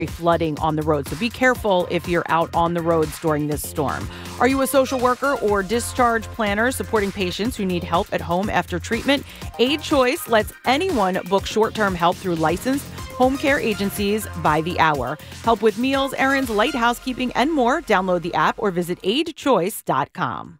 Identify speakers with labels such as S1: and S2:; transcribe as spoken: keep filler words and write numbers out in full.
S1: flooding on the road. So be careful if you're out on the roads during this storm. Are you a social worker or discharge planner supporting patients who need help at home after treatment? Aid Choice lets anyone book short-term help through licensed home care agencies by the hour. Help with meals, errands, light housekeeping, and more. Download the app or visit aid choice dot com.